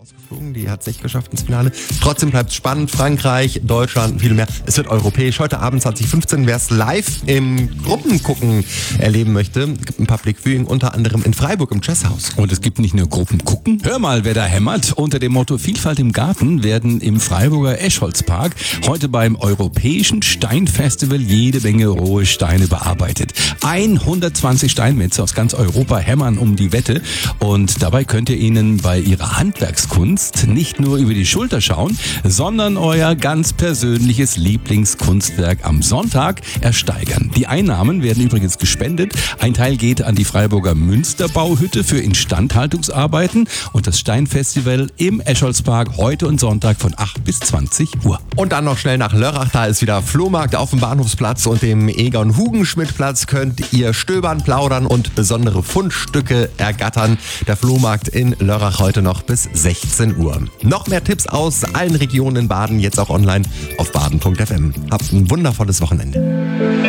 Ausgeflogen, die hat es nicht geschafft ins Finale. Trotzdem bleibt es spannend. Frankreich, Deutschland, viel mehr. Es wird europäisch. Heute Abend 20:15, wer es live im Gruppengucken erleben möchte, gibt ein Public Viewing unter anderem in Freiburg im Jazzhaus. Und es gibt nicht nur Gruppengucken. Hör mal, wer da hämmert. Unter dem Motto Vielfalt im Garten werden im Freiburger Eschholzpark heute beim Europäischen Steinfestival jede Menge rohe Steine bearbeitet. 120 Steinmetze aus ganz Europa hämmern um die Wette. Und dabei könnt ihr ihnen bei ihrer Handwerkskunst nicht nur über die Schulter schauen, sondern euer ganz persönliches Lieblingskunstwerk am Sonntag ersteigern. Die Einnahmen werden übrigens gespendet. Ein Teil geht an die Freiburger Münsterbauhütte für Instandhaltungsarbeiten und das Steinfestival im Eschholzpark heute und Sonntag von 8 bis 20 Uhr. Und dann noch schnell nach Lörrach, da ist wieder Flohmarkt auf dem Bahnhofsplatz und dem Egon-Hugenschmidt-Platz könnt ihr stöbern, plaudern und besondere Fundstücke ergattern. Der Flohmarkt in Lörrach heute noch bis 16 Uhr. Noch mehr Tipps aus allen Regionen in Baden, jetzt auch online auf baden.fm. Habt ein wundervolles Wochenende.